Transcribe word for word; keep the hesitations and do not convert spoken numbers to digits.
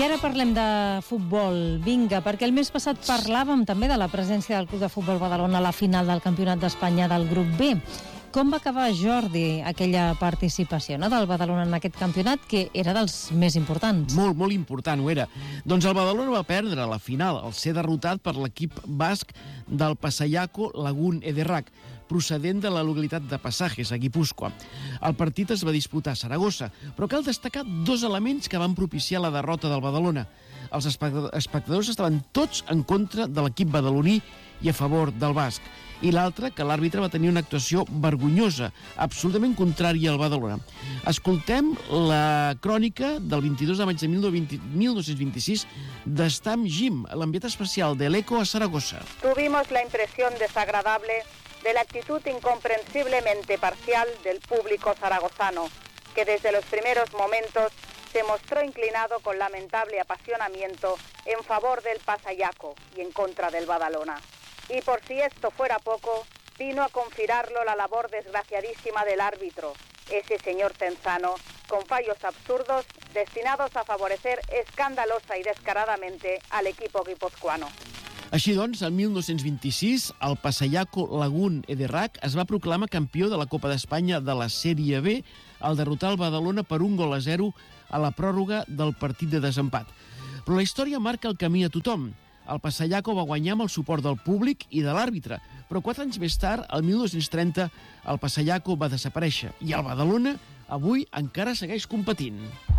I ara parlem de futbol. Vinga, perquè el mes passat parlàvem també de la presència del Club de Futbol Badalona a la final del Campionat d'Espanya del grup B. Com va acabar, Jordi, aquella participació, no, del Badalona en aquest campionat, que era dels més importants? Molt, molt important, ho era. Doncs el Badalona va perdre la final al ser derrotat per l'equip basc del Pasaiako Lagun Ederrak, procedent de la localitat de Pasajes, a Guipúscoa. El partit es va disputar a Saragossa, però cal destacar dos elements que van propiciar la derrota del Badalona. Els espectadors estaven tots en contra de l'equip badaloní i a favor del basc. I l'altre, que l'àrbitre va tenir una actuació vergonyosa, absolutament contrària al Badalona. Escoltem la crònica del veintidós de maig de mil nou-cents vint-i-sis d'Estam Jim, l'enviat especial de l'Eco a Saragossa. Tuvimos la impresión desagradable de la actitud incomprensiblemente parcial del público zaragozano, que desde los primeros momentos se mostró inclinado con lamentable apasionamiento en favor del Pasaiako y en contra del Badalona. Y por si esto fuera poco, vino a confirmarlo la labor desgraciadísima del árbitro, ese señor Tenzano, con fallos absurdos destinados a favorecer escandalosa y descaradamente al equipo guipuzcoano. Així doncs, el mil nou-cents vint-i-sis, el Pasaiako Lagun Ederrak es va proclamar campió de la Copa d'Espanya de la Sèrie B al derrotar el Badalona per un gol a zero a la pròrroga del partit de desempat. Però la història marca el camí a tothom. El Pasaiako va guanyar amb el suport del públic i de l'àrbitre, però quatre anys més tard, el mil nou-cents trenta, el Pasaiako va desaparèixer i el Badalona avui encara segueix competint.